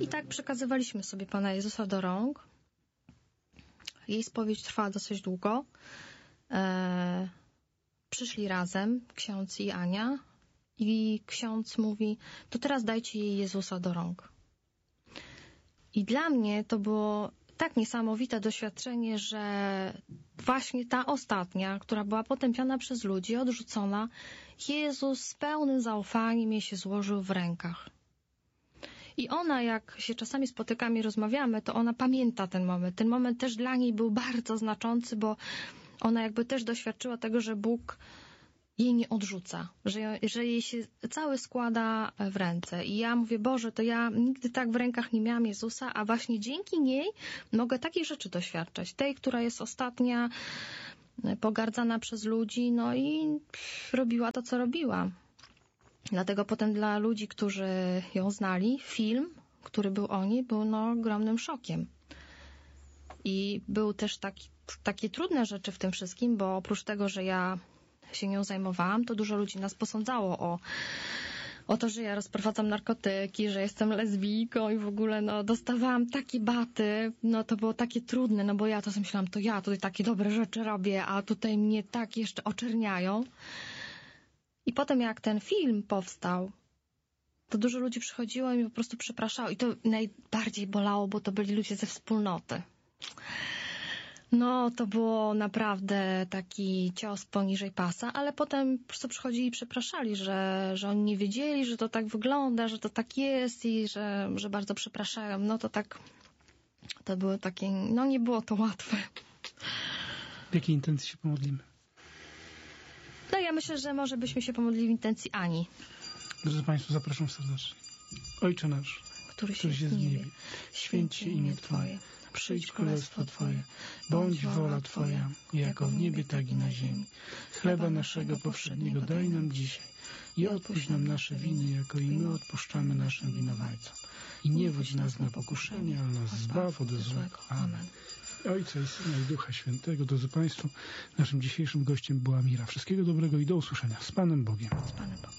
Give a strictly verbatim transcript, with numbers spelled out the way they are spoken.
I tak przekazywaliśmy sobie Pana Jezusa do rąk. Jej spowiedź trwała dosyć długo. E, przyszli razem ksiądz i Ania i ksiądz mówi, to teraz dajcie jej Jezusa do rąk. I dla mnie to było tak niesamowite doświadczenie, że właśnie ta ostatnia, która była potępiona przez ludzi, odrzucona, Jezus z pełnym zaufaniem jej się złożył w rękach. I ona, jak się czasami spotykamy i rozmawiamy, to ona pamięta ten moment. Ten moment też dla niej był bardzo znaczący, bo ona jakby też doświadczyła tego, że Bóg jej nie odrzuca, że, że jej się cały składa w ręce. I ja mówię, Boże, to ja nigdy tak w rękach nie miałam Jezusa, a właśnie dzięki niej mogę takich rzeczy doświadczać. Tej, która jest ostatnia, pogardzana przez ludzi, no i robiła to, co robiła. Dlatego potem dla ludzi, którzy ją znali, film, który był o niej, był no ogromnym szokiem. I był też taki, takie trudne rzeczy w tym wszystkim, bo oprócz tego, że ja się nią zajmowałam, to dużo ludzi nas posądzało o, o to, że ja rozprowadzam narkotyki, że jestem lesbijką i w ogóle no dostawałam takie baty, no to było takie trudne, no bo ja to sobie myślałam, to ja tutaj takie dobre rzeczy robię, a tutaj mnie tak jeszcze oczerniają. I potem jak ten film powstał, to dużo ludzi przychodziło i mi po prostu przepraszało. I to najbardziej bolało, bo to byli ludzie ze wspólnoty. No, to było naprawdę taki cios poniżej pasa, ale potem po prostu przychodzili i przepraszali, że, że oni nie wiedzieli, że to tak wygląda, że to tak jest i że, że bardzo przepraszają. No to tak, to było takie, no nie było to łatwe. W jakiej intencji się pomodlimy? No ja myślę, że może byśmy się pomodlili w intencji Ani. Drodzy Państwo, zapraszam serdecznie. Ojcze nasz, który któryś jest w niebie, święć się imię Twoje, przyjdź królestwo Twoje, bądź wola Twoja, jako w niebie, tak i na ziemi. Chleba naszego powszedniego daj nam dzisiaj i odpuść nam nasze winy, jako i my odpuszczamy naszym winowajcom. I nie wódź nas na pokuszenie, ale nas zbaw ode złego. Amen. Ojca i Syna i Ducha Świętego. Drodzy Państwo, naszym dzisiejszym gościem była Mira. Wszystkiego dobrego i do usłyszenia. Z Panem Bogiem. Z Panem Bogiem.